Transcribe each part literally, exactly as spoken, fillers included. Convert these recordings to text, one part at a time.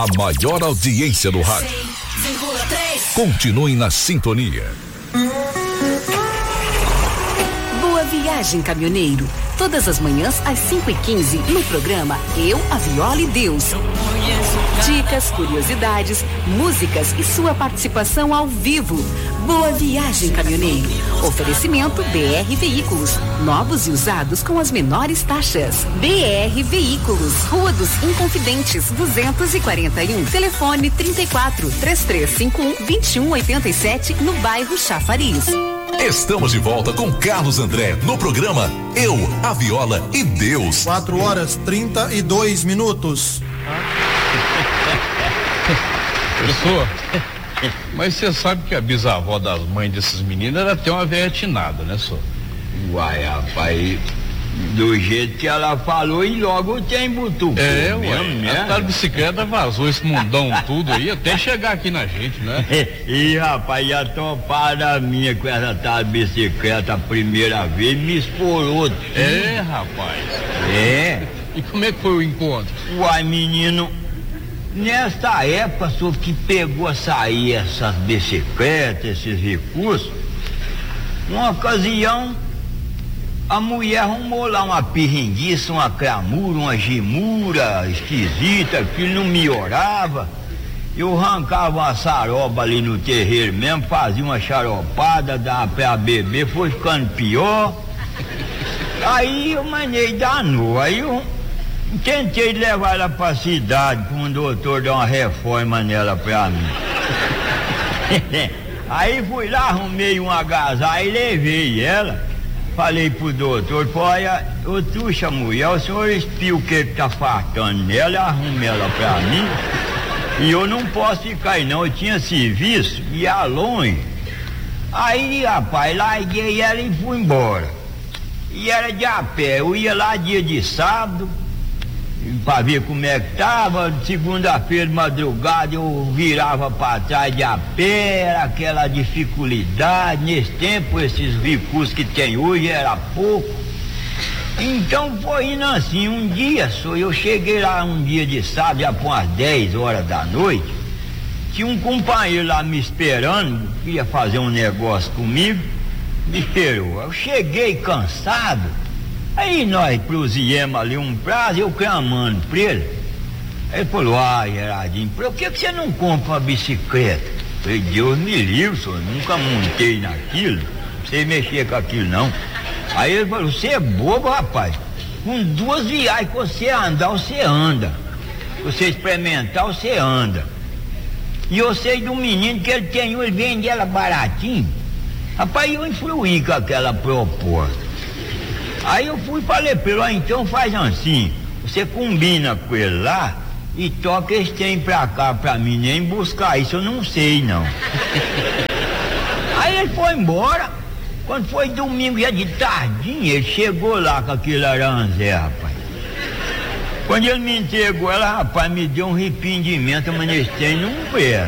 A maior audiência do rádio. Continue na sintonia. Boa viagem, caminhoneiro. Todas as manhãs às cinco e quinze no programa Eu, a Viola e Deus. Dicas, curiosidades, músicas e sua participação ao vivo. Boa viagem, caminhoneiro. Oferecimento B R Veículos, novos e usados com as menores taxas. B R Veículos, Rua dos Inconfidentes, duzentos e quarenta e um. Telefone trinta e quatro, três três cinco um, vinte e um oitenta e sete, no bairro Chafariz. Estamos de volta com Carlos André no programa Eu, a Viola e Deus. quatro horas trinta e dois minutos. Professor, mas você sabe que a bisavó das mães desses meninos era até uma velha atinada, né, senhor? Uai, rapaz, do jeito que ela falou e logo tem butuco. É, ué, a tal bicicleta vazou esse mundão tudo aí, até chegar aqui na gente, né? E rapaz, a topada minha com essa tal bicicleta a primeira vez me esporou tudo. É, rapaz. É. E como é que foi o encontro? Uai, menino, nessa época, só que pegou a sair essas bicicletas, esses recursos, numa ocasião, a mulher arrumou lá uma pirringuiça, uma cramura, uma gemura esquisita, que não melhorava. Eu arrancava uma saroba ali no terreiro mesmo, fazia uma xaropada, dava pra beber, foi ficando pior. Aí eu manei danou, aí eu tentei levar ela pra cidade, para um doutor dar uma reforma nela pra mim. Aí fui lá, arrumei um agasalho e levei ela. Falei pro doutor, olha, ô truxa mulher, o senhor espia o que tá faltando nela, arrume ela pra mim. E eu não posso ficar aí não, eu tinha serviço, ia longe. Aí, rapaz, larguei ela e fui embora. E era de a pé, eu ia lá dia de sábado, pra ver como é que tava. Segunda-feira de madrugada eu virava pra trás de a pé, era aquela dificuldade. Nesse tempo esses recursos que tem hoje era pouco. Então foi indo assim, um dia só, eu cheguei lá um dia de sábado, já por umas dez horas da noite. Tinha um companheiro lá me esperando, queria fazer um negócio comigo, me esperou. Eu cheguei cansado. Aí nós prosseguimos ali um prazo, eu clamando pra ele. Aí ele falou, ah, Gerardinho, por que que você não compra uma bicicleta? Eu falei, Deus me livre, senhor, nunca montei naquilo, não sei mexer com aquilo não. Aí ele falou, você é bobo, rapaz, com duas viagens que você andar, você anda. Se você experimentar, você anda. E eu sei de um menino que ele tem, ele vende ela baratinho. Rapaz, eu influí com aquela proposta. Aí eu fui e falei pra ele, ó, então faz assim, você combina com ele lá e toca esse trem pra cá pra mim, nem buscar isso eu não sei não. Aí ele foi embora, quando foi domingo já de tardinha, ele chegou lá com aquele aranzé, rapaz. Quando ele me entregou ela, rapaz, me deu um arrependimento, mas nesse trem não foi.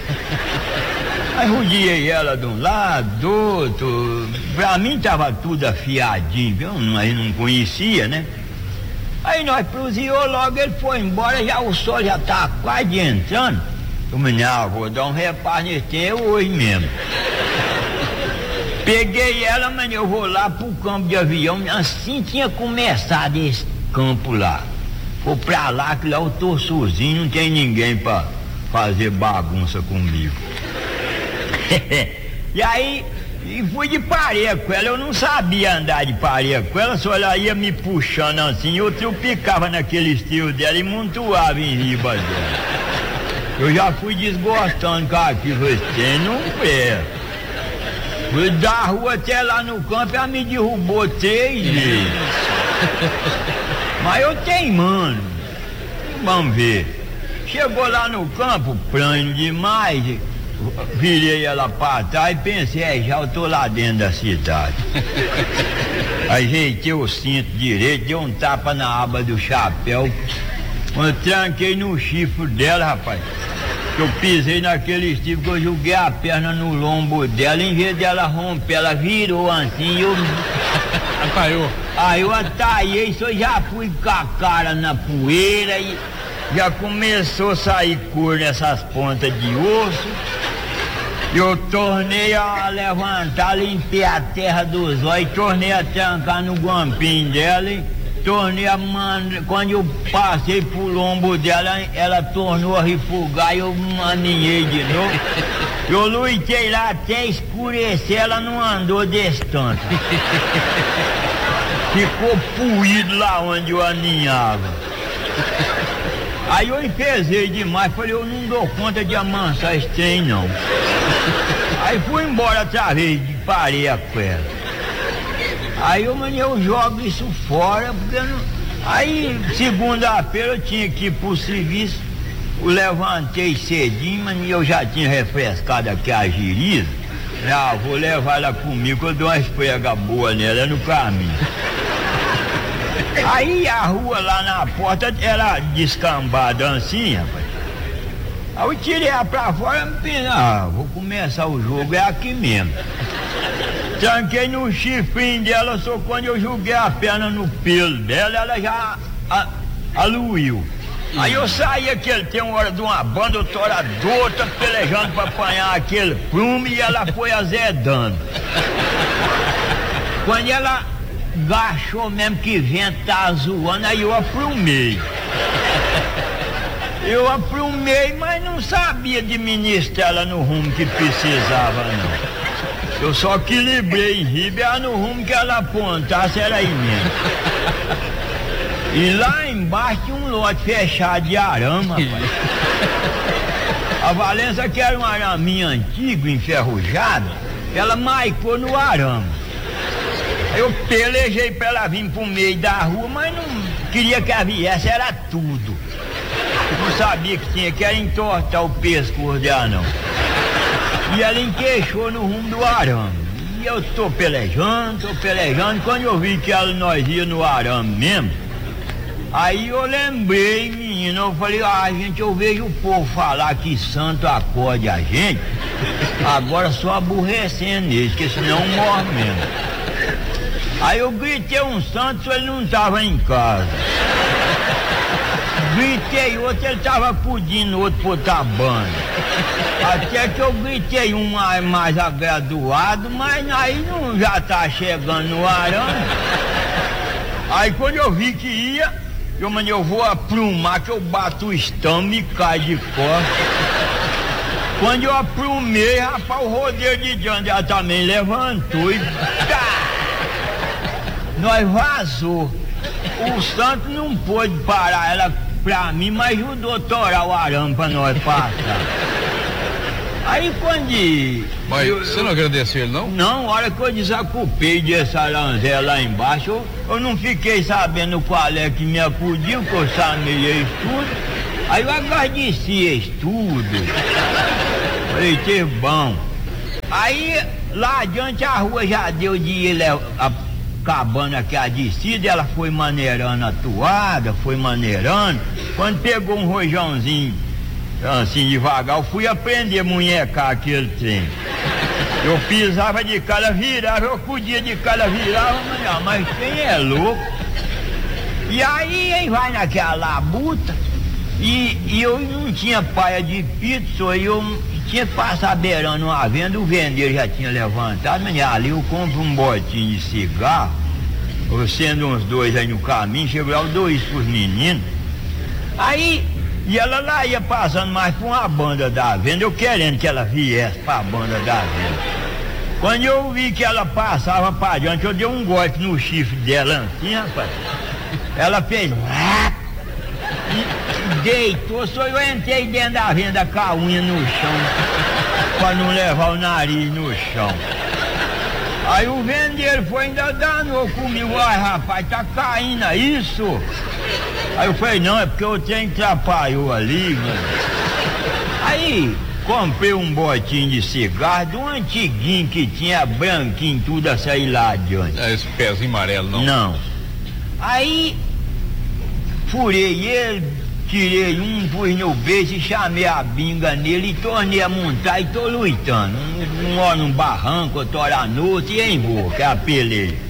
Aí rodeei ela de um lado, do outro. Pra mim tava tudo afiadinho, viu? Nós não conhecia, né? Aí nós prosseguimos logo, ele foi embora, já o sol já tá quase entrando. Eu falei, não, vou dar um reparo nesse tempo hoje mesmo. Peguei ela, mas eu vou lá pro campo de avião, assim tinha começado esse campo lá. Vou pra lá, que lá eu tô sozinho, não tem ninguém pra fazer bagunça comigo. E aí, e fui de pareia com ela, eu não sabia andar de pareia com ela, só ela ia me puxando assim, eu trupicava naquele estilo dela e montuava em riba dela. Eu já fui desgostando com aquilo, você não é. Fui da rua até lá no campo, ela me derrubou três vezes. Mas eu teimando, vamos ver. Chegou lá no campo, plano demais, virei ela pra trás e pensei, é, já eu tô lá dentro da cidade. Ajeitei o cinto direito, dei um tapa na aba do chapéu. Quando eu tranquei no chifre dela, rapaz, eu pisei naquele chifre que eu joguei a perna no lombo dela, em vez dela romper, ela virou assim, eu... Ataiou. Aí eu ataiei, só já fui com a cara na poeira e... já começou a sair cor nessas pontas de osso. Eu tornei a levantar, limpei a terra dos olhos, tornei a trancar no guampinho dela, e tornei a mandar. Quando eu passei pro lombo dela, ela tornou a refugar e eu maninhei de novo. Eu lutei lá até escurecer, ela não andou desse tanto. Ficou puído lá onde eu aninhava. Aí eu empezei demais, falei, eu não dou conta de amansar esse trem não. Aí fui embora outra vez, parei a cuela. Aí eu, mano, eu jogo isso fora, porque não... Aí segunda-feira eu tinha que ir pro serviço, eu levantei cedinho, mas eu já tinha refrescado aqui a giriza. Ah, vou levar ela comigo, eu dou uma esfrega boa nela no caminho. Aí a rua lá na porta era descambada assim, rapaz. Aí eu tirei ela pra fora e pensei, ah, vou começar o jogo, é aqui mesmo. Tranquei no chifrinho dela, só quando eu joguei a perna no pelo dela, ela já a, aluiu. Aí eu saí aquele, tem uma hora de uma banda, eu tô hora de outra, pelejando pra apanhar aquele prumo e ela foi azedando. Quando ela gachou mesmo que vento tá zoando, aí eu aprumei. Eu aprumei, mas não sabia administrar ela no rumo que precisava, não. Eu só equilibrei em riba, ela no rumo que ela apontasse era aí mesmo. E lá embaixo tinha um lote fechado de arame, rapaz. A Valença, que era um araminho antigo, enferrujado, ela maicou no arame. Eu pelejei pra ela vir pro meio da rua, mas não queria que ela viesse, era tudo. Eu não sabia que tinha que era entortar o pescoço dela, não. E ela enqueixou no rumo do arame. E eu tô pelejando, tô pelejando, quando eu vi que ela, nós ia no arame mesmo, aí eu lembrei, menino, eu falei, ah, gente, eu vejo o povo falar que santo acorde a gente, agora só aborrecendo eles, porque senão morre mesmo. Aí eu gritei um santo, ele não tava em casa. Gritei outro, ele tava acudindo outro por tabana. Até que eu gritei um mais, mais agraduado, mas aí não já tá chegando no arame. Aí quando eu vi que ia, eu, mano, eu vou aprumar, que eu bato o estômago e cai de costas. Quando eu aprumei, rapaz, o rodeio de diante ela também levantou e tá! Nós vazou. O santo não pôde parar ela pra mim, mas ajudou a torar o arame pra nós passar. Aí quando... Mas eu, você não agradeceu ele, não? Não, a hora que eu desacupei desse aranzé lá embaixo, eu, eu não fiquei sabendo qual é que me acudiu, que eu sabia isso tudo. Aí eu agradeci isso tudo. Falei, que bom. Aí lá adiante a rua já deu de ir acabando aqui a descida, ela foi maneirando a toada, foi maneirando. Quando pegou um rojãozinho assim devagar, eu fui aprender a munhecar aquele trem. Eu pisava de cara, virava, eu acudia de cara, virava, mas, mas quem é louco? E aí, aí vai naquela labuta, e, e eu não tinha paia de pizza, eu tinha que passar beirando uma venda, o vendeiro já tinha levantado, mas ali eu compro um botinho de cigarro, eu sendo uns dois aí no caminho, chego lá, eu dou isso pros meninos. Aí, e ela lá ia passando mais por uma banda da venda, eu querendo que ela viesse pra banda da venda. Quando eu vi que ela passava pra adiante, eu dei um golpe no chifre dela assim, rapaz. Ela fez... E deitou, só eu entrei dentro da venda com a unha no chão, pra não levar o nariz no chão. Aí o vendeiro foi, ainda danou comigo, ai rapaz, tá caindo isso? Aí eu falei, não, é porque o trem atrapalhou ali, mano. Aí comprei um botinho de cigarro de um antiguinho que tinha branquinho, tudo a sair lá adiante. É esse pezinho amarelo, não? Não. Aí furei ele, tirei um, pus no beijo e chamei a binga nele e tornei a montar e tô lutando. Um, um hora num barranco, outra hora à noite e em boa, que é a peleia.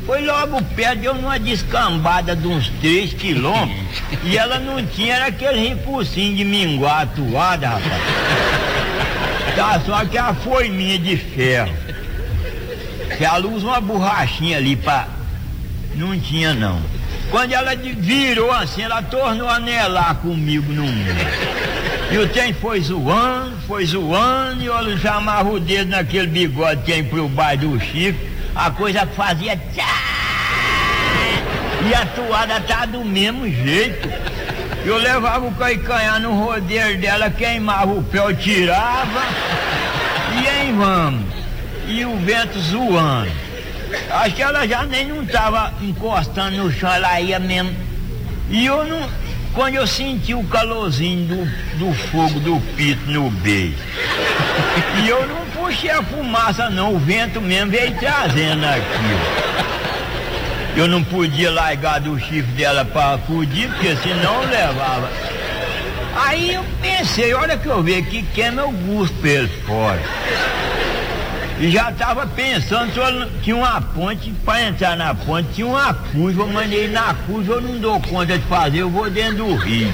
foi logo perto, deu numa descambada de uns três quilômetros. E ela não tinha, era aquele recursinho de minguar a toada, rapaz. Tá, só que a forminha de ferro. Que ela usa uma borrachinha ali pra... Não tinha, não. Quando ela virou assim, ela tornou a anelar comigo no mundo. E o trem foi zoando, foi zoando, e eu chamava o dedo naquele bigode que tem pro baixo do Chico, a coisa fazia tchá! E a toada tá do mesmo jeito. Eu levava o calcanhar no rodeiro dela, queimava o pé, eu tirava, e aí vamos. E o vento zoando. Acho que ela já nem não tava encostando no chão, ela ia mesmo. E eu não... Quando eu senti o calorzinho do, do fogo do pito no beijo, e eu não puxei a fumaça não, o vento mesmo veio trazendo aquilo. Eu não podia largar do chifre dela para acudir, porque senão eu levava. Aí eu pensei, olha que eu vi que queima eu gosto pelo fora. E já estava pensando que tinha uma ponte, para entrar na ponte tinha uma curva, eu mandei na curva, eu não dou conta de fazer, eu vou dentro do rio.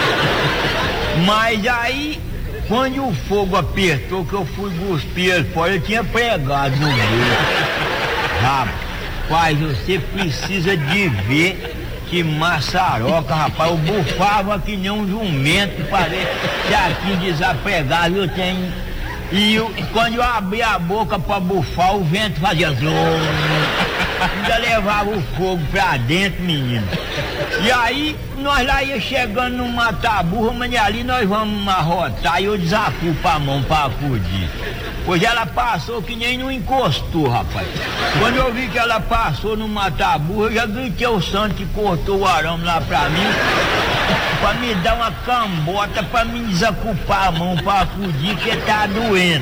Mas aí, quando o fogo apertou, que eu fui cuspir ele fora, eu tinha pregado no meio. Rapaz, você precisa de ver que maçaroca, rapaz, eu bufava que nem um jumento para ver se aqui desapregado eu tenho... E eu, quando eu abri a boca pra bufar, o vento fazia zoom. Ainda levava o fogo pra dentro, menino. E aí, nós lá ia chegando no mata-burra, mas ali nós vamos arrotar e eu desacupo a mão pra acudir. Pois ela passou que nem não encostou, rapaz. Quando eu vi que ela passou no mata-burra, eu já gritei o santo que cortou o arame lá pra mim, pra me dar uma cambota, pra me desacupar a mão pra acudir, que tá doendo.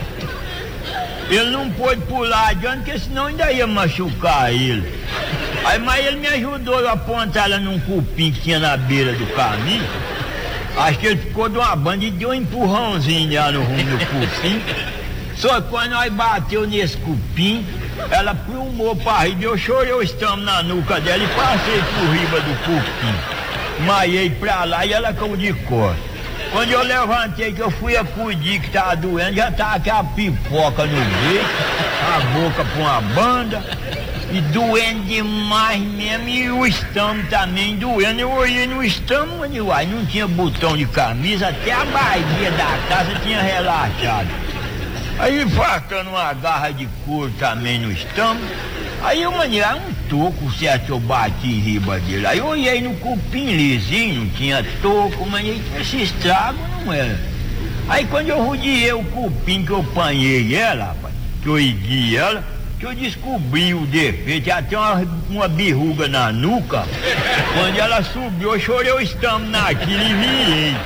Ele não pôde pular adiante, porque senão ainda ia machucar ele. Aí, mas ele me ajudou, eu apontar ela num cupim que tinha na beira do caminho. Acho que ele ficou de uma banda e deu um empurrãozinho lá no rumo do cupim. Só que quando nós bateu nesse cupim, ela plumou pra riba, eu chorei o estômago na nuca dela e passei por riba do cupim. Maiei pra lá e ela caiu de costas. Quando eu levantei que eu fui acudir que tava doendo, já tava aquela pipoca no meio, a boca pra uma banda, e doendo demais mesmo, e o estômago também doendo. Eu olhei no estômago e uai, não tinha botão de camisa, até a barriga da casa tinha relaxado. Aí faltando uma garra de couro também no estômago. Aí eu mandei um toco certo, eu bati em riba dele. Aí eu olhei no cupim lisinho, não tinha toco, mas esse estrago não era. Aí quando eu rodeei o cupim que eu apanhei ela, rapaz, que eu ergui ela, que eu descobri o defeito, ela tem uma, uma birruga na nuca. Quando ela subiu, eu chorei o estômago naquilo e virei.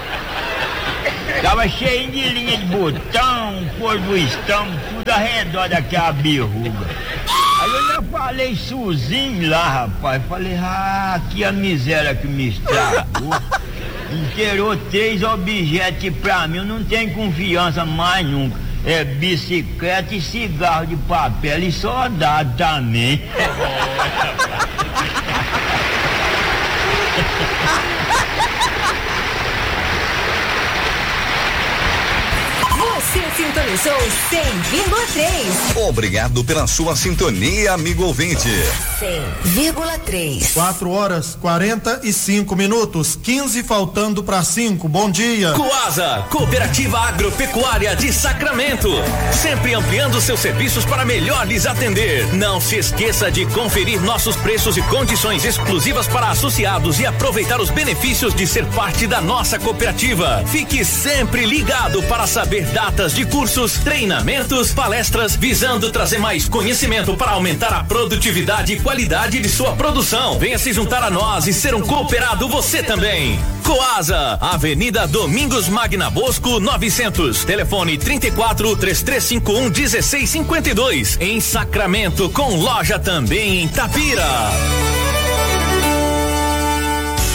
Tava cheio de linha de botão, cor do estômago, tudo ao redor daquela birruga. Aí eu ainda falei sozinho lá, rapaz. Falei, ah, que a miséria que me estragou. Inteirou três objetos pra mim, eu não tenho confiança mais nunca. É bicicleta e cigarro de papel e soldado também. Você sintonizou cem vírgula três. Obrigado pela sua sintonia, amigo ouvinte. cem vírgula três. quatro horas quarenta e cinco minutos, quinze faltando para cinco. Bom dia. Coasa, Cooperativa Agropecuária de Sacramento. Sempre ampliando seus serviços para melhor lhes atender. Não se esqueça de conferir nossos preços e condições exclusivas para associados e aproveitar os benefícios de ser parte da nossa cooperativa. Fique sempre ligado para saber datas de cursos, treinamentos, palestras, visando trazer mais conhecimento para aumentar a produtividade e qualidade de sua produção. Venha se juntar a nós e ser um cooperado você também. Coasa, Avenida Domingos Magna Bosco novecentos, telefone trinta e quatro, três três cinco um, dezesseis cinquenta e dois, em Sacramento, com loja também em Tapira.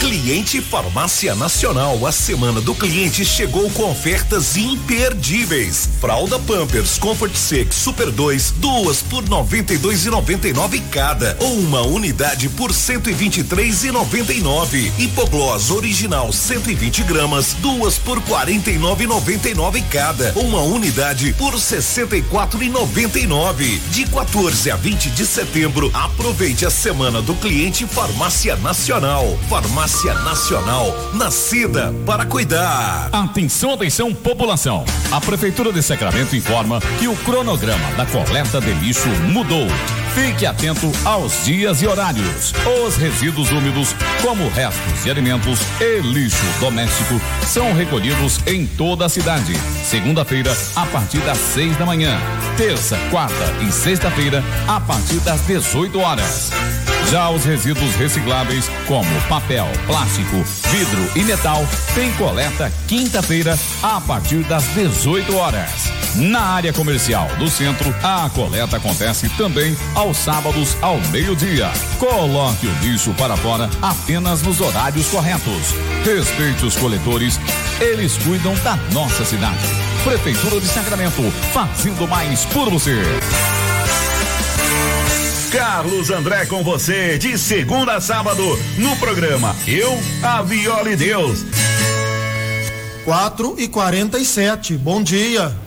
Cliente Farmácia Nacional, a semana do cliente chegou com ofertas imperdíveis. Fralda Pampers Comfort Sec Super dois, duas por noventa e dois e noventa e nove cada, ou uma unidade por cento e vinte e três e noventa e nove. Hipoglós original cento e vinte gramas, duas por quarenta e nove e noventa e nove cada, ou uma unidade por sessenta e quatro e noventa e nove. De quatorze a vinte de setembro, aproveite a semana do cliente Farmácia Nacional. Farmácia Nacional, nascida para cuidar. Atenção, atenção, população. A Prefeitura de Sacramento informa que o cronograma da coleta de lixo mudou. Fique atento aos dias e horários. Os resíduos úmidos, como restos de alimentos e lixo doméstico, são recolhidos em toda a cidade. Segunda-feira, a partir das seis da manhã. Terça, quarta e sexta-feira, a partir das dezoito horas. Já os resíduos recicláveis, como papel, plástico, vidro e metal, tem coleta quinta-feira, a partir das dezoito horas. Na área comercial do centro, a coleta acontece também aos sábados ao meio-dia. Coloque o lixo para fora apenas nos horários corretos. Respeite os coletores, eles cuidam da nossa cidade. Prefeitura de Sacramento, fazendo mais por você. Carlos André com você, de segunda a sábado, no programa Eu, a Viola e Deus. quatro e quarenta e sete, bom dia.